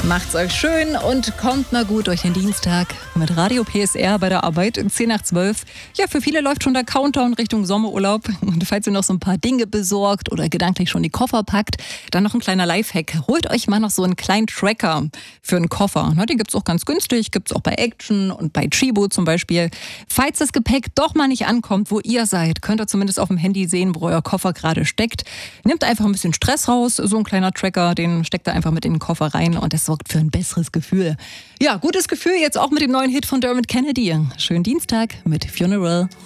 Macht's euch schön und kommt mal gut durch den Dienstag mit Radio PSR bei der Arbeit 10 nach 12. Ja, für viele läuft schon der Countdown Richtung Sommerurlaub. Und falls ihr noch so ein paar Dinge besorgt oder gedanklich schon die Koffer packt, dann noch ein kleiner Lifehack. Holt euch mal noch so einen kleinen Tracker für einen Koffer. Den gibt's auch ganz günstig, gibt's auch bei Action und bei Chibo zum Beispiel. Falls das Gepäck doch mal nicht ankommt, wo ihr seid, könnt ihr zumindest auf dem Handy sehen, wo euer Koffer gerade steckt. Nehmt einfach ein bisschen Stress raus. So ein kleiner Tracker, den steckt ihr einfach mit in den Koffer rein und das sorgt für ein besseres Gefühl. Ja, gutes Gefühl jetzt auch mit dem neuen Hit von Dermot Kennedy. Schönen Dienstag mit Funeral.